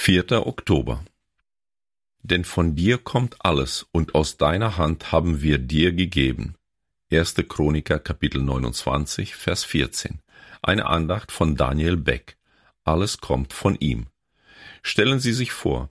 4. Oktober. Denn von dir kommt alles, und aus deiner Hand haben wir dir gegeben. 1. Chroniker, Kapitel 29, Vers 14. Eine Andacht von Daniel Beck. Alles kommt von ihm. Stellen Sie sich vor,